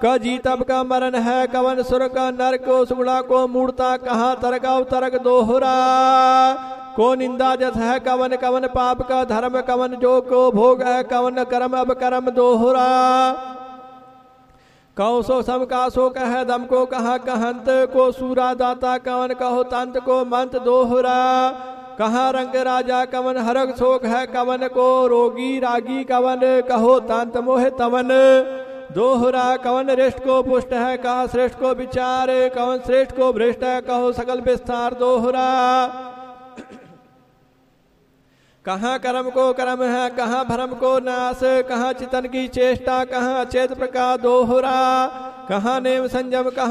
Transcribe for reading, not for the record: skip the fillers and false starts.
क जीतब का मरण है, कवन सुर का नर को सुगुणा को मूर्ता, कहाँ तर्क अवतर्क दोहरा। को निंदा जस है कवन कवन पाप का धर्म, कवन जो को भोग है कवन कर्म अब कर्म दोहरा। कहो सो सम का सो कह दम को कहा कहंत, को सूरा दाता कवन कहो तंत को मंत दोहरा। कहाँ रंग राजा कवन हरग शोक है, कवन को रोगी रागी कवन कहो तंत मोह तवन दोहरा। कवन रिष्ट को पुष्ट है, कहा श्रेष्ठ को विचार, कवन श्रेष्ठ को भ्रष्ट है कहो सकल विस्तार दोहरा। कहाँ कर्म को कर्म है, कहाँ भ्रम को नाश, कहाँ चितन की चेष्टा, कहाँ अचेत प्रकार दोहरा। कहाँ नेम संयम कहाँ